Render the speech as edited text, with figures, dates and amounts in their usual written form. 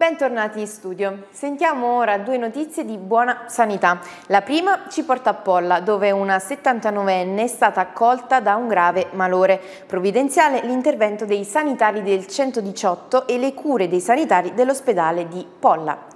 Bentornati in studio. Sentiamo ora due notizie di buona sanità. La prima ci porta a Polla, dove una 79enne è stata accolta da un grave malore. Provvidenziale l'intervento dei sanitari del 118 e le cure dei sanitari dell'ospedale di Polla.